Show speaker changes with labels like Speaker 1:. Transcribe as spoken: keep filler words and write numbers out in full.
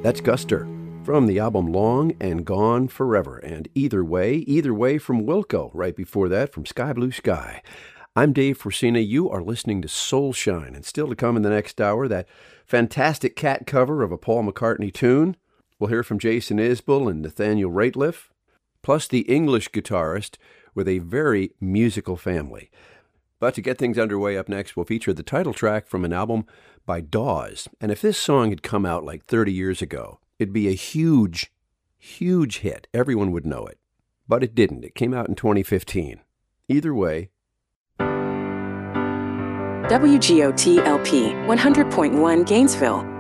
Speaker 1: That's Guster from the album Long and Gone Forever, and Either Way, Either Way from Wilco, right before that from Sky Blue Sky. I'm Dave Forsina. You are listening to Soul Shine, and still to come in the next hour, that fantastic Cat cover of a Paul McCartney tune. We'll hear from Jason Isbell and Nathaniel Rateliff, plus the English guitarist with a very musical family. But to get things underway, up next, we'll feature the title track from an album by Dawes. And if this song had come out like thirty years ago, it'd be a huge, huge hit. Everyone would know it. But it didn't. It came out in twenty fifteen. Either way.
Speaker 2: W G O T L P one hundred point one Gainesville.